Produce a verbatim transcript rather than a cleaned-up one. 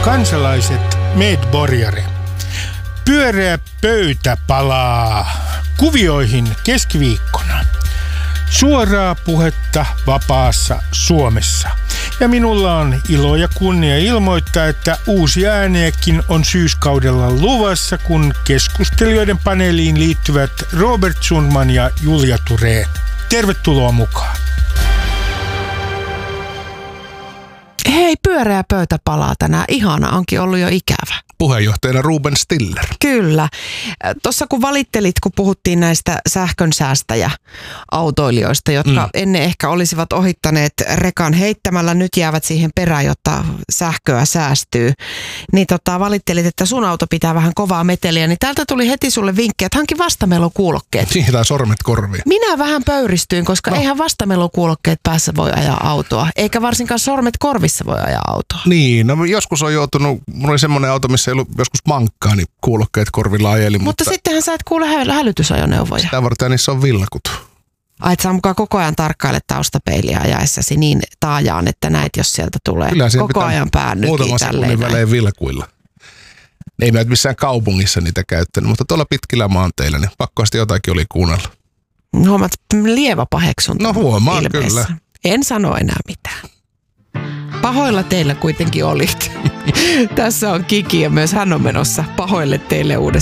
Kansalaiset medborgare. Pyöreä pöytä palaa kuvioihin keskiviikkona. Suoraa puhetta vapaassa Suomessa. Ja minulla on ilo ja kunnia ilmoittaa, että uusi ääniäkin on syyskaudella luvassa, kun keskustelijoiden paneeliin liittyvät Robert Sundman ja Julia Thurén. Tervetuloa mukaan. Hei, pyöreä pöytä palaa tänään. Ihana, onkin ollut jo ikävä. Puheenjohtajana Ruben Stiller. Kyllä. Tuossa kun valittelit, kun puhuttiin näistä sähkönsäästäjäautoilijoista, jotka mm. ennen ehkä olisivat ohittaneet rekan heittämällä, nyt jäävät siihen perään, jotta sähköä säästyy. Niin tota, valittelit, että sun auto pitää vähän kovaa meteliä, niin täältä tuli heti sulle vinkki, että hankin vastamelukuulokkeet. Siihen tai sormet korviin. Minä vähän pöyristyin, koska no. eihän vastamelukuulokkeet päässä voi ajaa autoa, eikä varsinkaan sormet korvissa voi ajaa autoa. Niin, no joskus on joutunut, mulla oli semmoinen auto, missä ei ollut joskus mankkaa, niin kuulokkeet korvilla ajeli. Mutta, mutta sittenhän sä et kuule hä- hälytysajoneuvoja. Sitä varten niissä on villakut. Ai, et sä mukaan koko ajan tarkkaile taustapeiliä ajaessasi niin taajaan, että näet, jos sieltä tulee koko ajan pään nykiin muutaman sekunnin välein villakuilla. Ei mä missään kaupungissa niitä käyttänyt, mutta tuolla pitkillä maanteilla, niin pakkoasti jotakin oli kuunnella. Huomaat lievä paheksunta. No huomaan ilmeessä. Kyllä. En sano enää mitään. Pahoilla teillä kuitenkin olit. Tässä on Kiki ja myös hän on menossa pahoille teille uudessa